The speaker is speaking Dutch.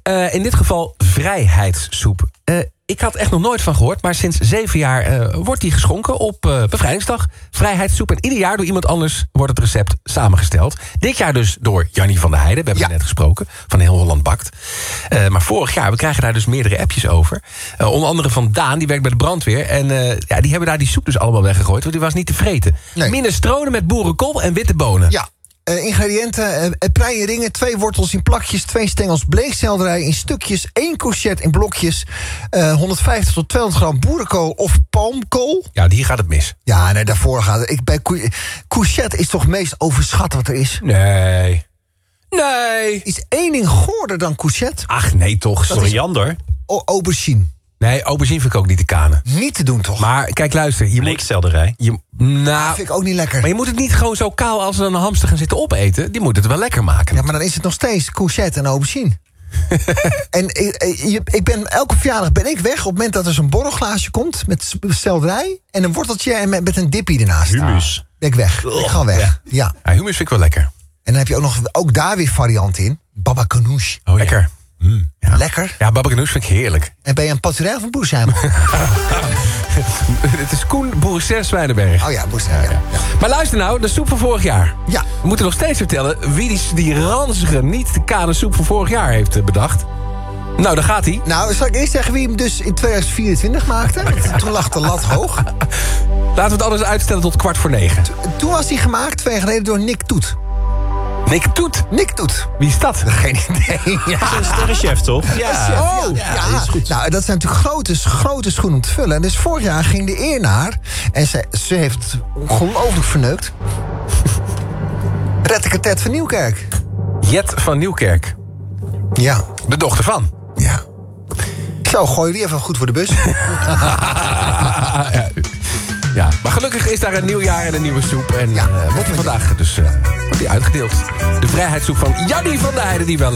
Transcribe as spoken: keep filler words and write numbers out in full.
Uh, in dit geval vrijheidssoep. Uh, ik had echt nog nooit van gehoord, maar sinds zeven jaar uh, wordt die geschonken op uh, bevrijdingsdag. Vrijheidssoep. En ieder jaar door iemand anders wordt het recept samengesteld. Dit jaar dus door Jannie van der Heijden. We hebben ja. net gesproken, van Heel Holland Bakt. Uh, maar vorig jaar, we krijgen daar dus meerdere appjes over. Uh, onder andere van Daan, die werkt bij de brandweer. En uh, ja, die hebben daar die soep dus allemaal weggegooid, want die was niet te vreten. Nee. Minestrone met boerenkool en witte bonen. Ja. Uh, ingrediënten, uh, preien ringen, twee wortels in plakjes, twee stengels bleekselderij in stukjes, één courgette in blokjes, uh, honderdvijftig tot tweehonderd gram boerenkool of palmkool. Ja, hier gaat het mis. Ja, nee, daarvoor gaat het. Ik, bij cou- courgette is toch het meest overschat wat er is? Nee. Nee. Is één ding goorder dan courgette? Ach, nee toch. Koriander. O- aubergine. Nee, aubergine vind ik ook niet te kanen. Niet te doen, toch? Maar kijk, luister. Je Bleekselderij. Je, nou, dat vind ik ook niet lekker. Maar je moet het niet gewoon zo kaal als een hamster gaan zitten opeten. Die moet het wel lekker maken. Ja, maar dan is het nog steeds courgette en aubergine. En ik, ik ben, elke verjaardag ben ik weg op het moment dat er zo'n borrelglaasje komt met selderij en een worteltje en met, met een dippie ernaast. Humus. Ben ik weg. Ik ga weg. Ja. Ja. Ja, humus vind ik wel lekker. En dan heb je ook nog ook daar weer varianten in. Baba ganoush. Oh, lekker. Ja. Mm. Ja. Lekker. Ja, baba ganoush vind ik heerlijk. En ben je een paturel van Boersheim? Het is Koen Boerser Zwijnenberg. Oh ja, Boersheim. Ja. Ja. Maar luister nou, de soep van vorig jaar. Ja. We moeten nog steeds vertellen wie die, die ranzige, niet te kane soep van vorig jaar heeft bedacht. Nou, daar gaat hij. Nou, zal ik eerst zeggen wie hem dus in tweeduizend vierentwintig maakte? Toen lag de lat hoog. Laten we het anders uitstellen tot kwart voor negen. To- toen was hij gemaakt, twee jaar geleden, door Nick Toet. Nick Toet? Nick Toet. Wie is dat? Geen idee. Ja. Dat is een sterrenchef, toch? Ja. Oh, ja, ja, dat is goed. Nou, dat zijn natuurlijk grote, grote schoenen om te vullen. En dus vorig jaar ging de eer naar. En ze, ze heeft het ongelooflijk verneukt. Retteke van Nieuwkerk. Jet van Nieuwkerk. Ja. De dochter van. Ja. Zo, gooi die even goed voor de bus. ja. Ja, maar gelukkig is daar een nieuw jaar en een nieuwe soep. En Ja, uh, wordt die vandaag dus uh, wordt die uitgedeeld. De vrijheidssoep van Jannie van der Heijden, die wel